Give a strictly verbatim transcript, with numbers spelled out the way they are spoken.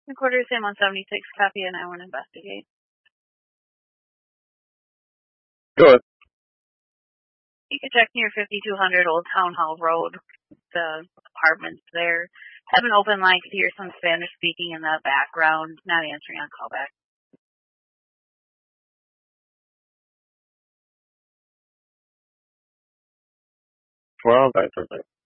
Recorder Sam one seventy-six, copy, and I want to investigate. Go ahead. You can check near fifty-two hundred Old Town Hall Road. The apartments there have an open line. You hear some Spanish speaking in the background, not answering on callback. Well, that's okay.